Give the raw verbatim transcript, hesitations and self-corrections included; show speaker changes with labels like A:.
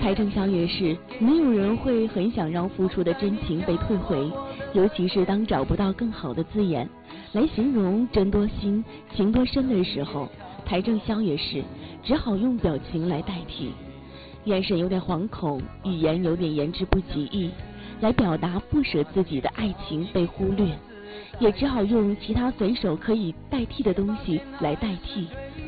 A: 台正宵也是，没有人会很想让付出的真情被退回，尤其是当找不到更好的字眼来形容真多心、情多深的时候，台正宵也是只好用表情来代替，眼神有点惶恐，语言有点言之不及义，来表达不舍自己的爱情被忽略，也只好用其他随手可以代替的东西来代替。